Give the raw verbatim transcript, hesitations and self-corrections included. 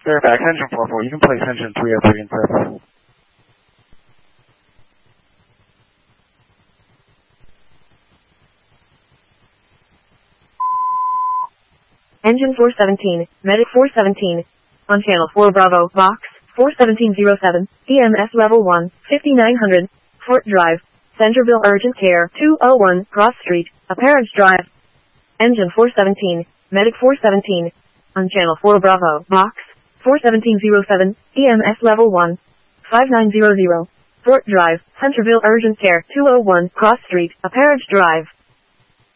Fairfax, engine four four, you can place engine three oh three in service. Engine four seventeen, Medic four seventeen. On channel four Bravo, box, four seventeen oh seven, E M S level one, fifty-nine hundred, Fort Drive, Centerville Urgent Care, two oh one, Cross Street, Apparent Drive. Engine four seventeen, Medic four seventeen. On channel four Bravo, box, four seventeen oh seven, E M S level one, five nine hundred, Fort Drive, Centerville Urgent Care, two oh one, Cross Street, Apparent Drive.